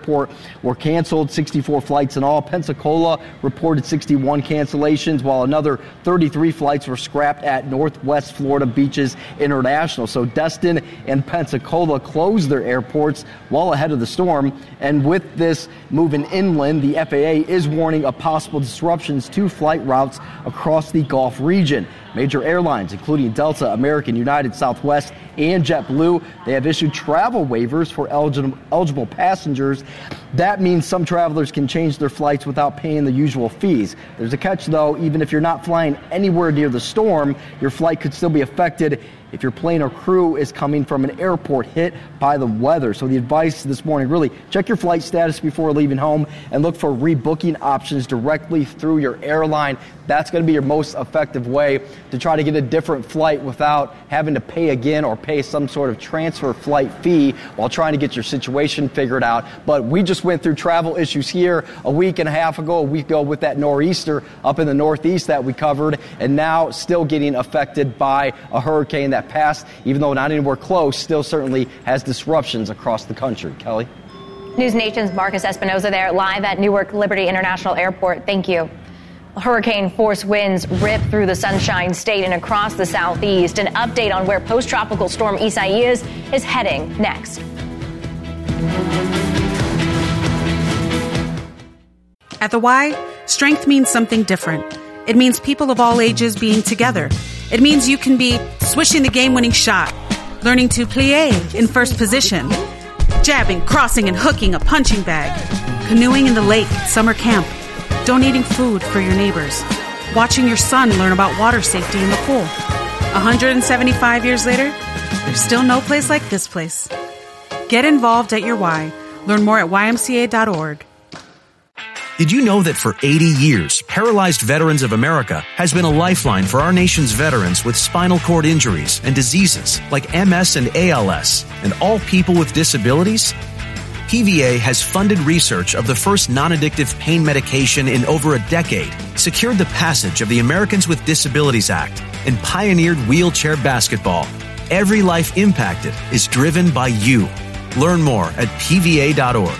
Airport were canceled, 64 flights in all. Pensacola reported 61 cancellations, while another 33 flights were scrapped at Northwest Florida Beaches International. So Destin and Pensacola closed their airports well ahead of the storm. And with this moving inland, the FAA is warning of possible disruptions to flight routes across the Gulf region. Major airlines, including Delta, American, United, Southwest, and JetBlue, they have issued travel waivers for eligible passengers. That means some travelers can change their flights without paying the usual fees. There's a catch, though. Even if you're not flying anywhere near the storm, your flight could still be affected if your plane or crew is coming from an airport hit by the weather. So the advice this morning, really check your flight status before leaving home and look for rebooking options directly through your airline. That's going to be your most effective way to try to get a different flight without having to pay again or pay some sort of transfer flight fee while trying to get your situation figured out. But we just went through travel issues here a week and a week ago with that nor'easter up in the Northeast that we covered, and now still getting affected by a hurricane that passed, even though not anywhere close, still certainly has disruptions across the country. Kelly? News Nation's Marcus Espinoza there, live at Newark Liberty International Airport. Thank you. Hurricane force winds rip through the Sunshine State and across the Southeast. An update on where post-tropical storm Isaias is heading next. At the Y, strength means something different. It means people of all ages being together. It means you can be swishing the game-winning shot, learning to plie in first position, jabbing, crossing, and hooking a punching bag, canoeing in the lake at summer camp, donating food for your neighbors, watching your son learn about water safety in the pool. 175 years later, there's still no place like this place. Get involved at your Y. Learn more at ymca.org. Did you know that for 80 years, Paralyzed Veterans of America has been a lifeline for our nation's veterans with spinal cord injuries and diseases like MS and ALS, and all people with disabilities? PVA has funded research of the first non-addictive pain medication in over a decade, secured the passage of the Americans with Disabilities Act, and pioneered wheelchair basketball. Every life impacted is driven by you. Learn more at pva.org.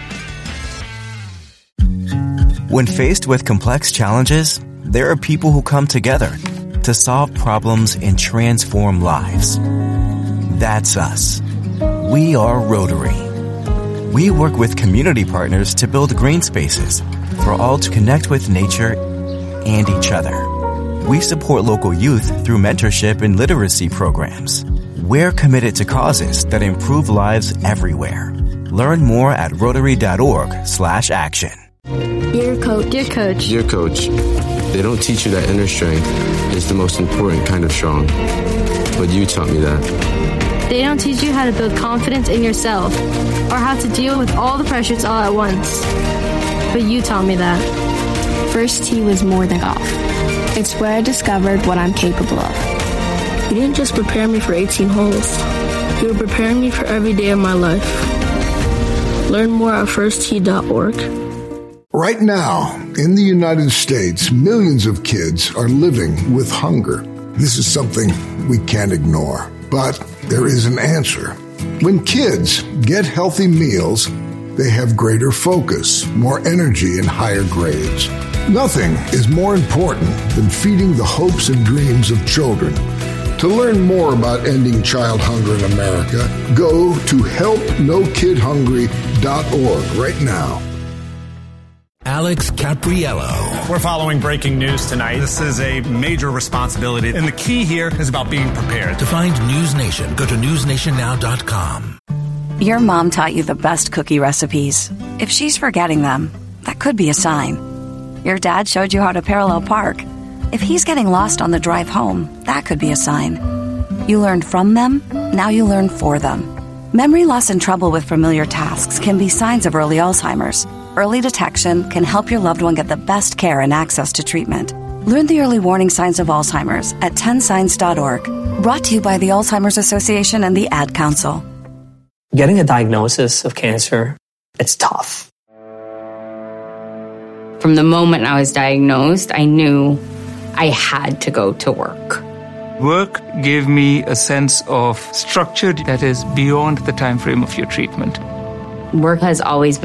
When faced with complex challenges, there are people who come together to solve problems and transform lives. That's us. We are Rotary. We work with community partners to build green spaces for all to connect with nature and each other. We support local youth through mentorship and literacy programs. We're committed to causes that improve lives everywhere. Learn more at rotary.org/action. Dear Coach. Dear Coach. Dear Coach, they don't teach you that inner strength is the most important kind of strong. But you taught me that. They don't teach you how to build confidence in yourself or how to deal with all the pressures all at once. But you taught me that. First tee was more than golf. It's where I discovered what I'm capable of. You didn't just prepare me for 18 holes. You were preparing me for every day of my life. Learn more at firsttee.org. Right now, in the United States, millions of kids are living with hunger. This is something we can't ignore, but there is an answer. When kids get healthy meals, they have greater focus, more energy, and higher grades. Nothing is more important than feeding the hopes and dreams of children. To learn more about ending child hunger in America, go to helpnokidhungry.org right now. Alex Capriello. We're following breaking news tonight. This is a major responsibility, and the key here is about being prepared. To find News Nation, go to newsnationnow.com. Your mom taught you the best cookie recipes. If she's forgetting them, that could be a sign. Your dad showed you how to parallel park. If he's getting lost on the drive home, that could be a sign. You learned from them, now you learn for them. Memory loss and trouble with familiar tasks can be signs of early Alzheimer's. Early detection can help your loved one get the best care and access to treatment. Learn the early warning signs of Alzheimer's at 10signs.org. Brought to you by the Alzheimer's Association and the Ad Council. Getting a diagnosis of cancer, it's tough. From the moment I was diagnosed, I knew I had to go to work. Work gave me a sense of structure that is beyond the time frame of your treatment. Work has always been